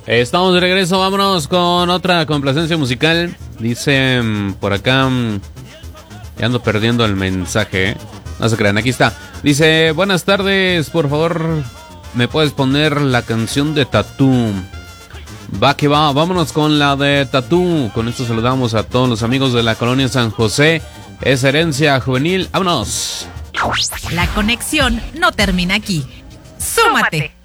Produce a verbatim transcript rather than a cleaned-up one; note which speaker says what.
Speaker 1: Estamos de regreso, vámonos con otra complacencia musical. Dice mm, por acá, mm, ya ando perdiendo el mensaje, ¿eh? No se crean, aquí está. Dice, buenas tardes, por favor, ¿me puedes poner la canción de Tatú? Va que va, vámonos con la de Tatú. Con esto saludamos a todos los amigos de la colonia San José. Es Herencia Juvenil, vámonos.
Speaker 2: La conexión no termina aquí. ¡Súmate!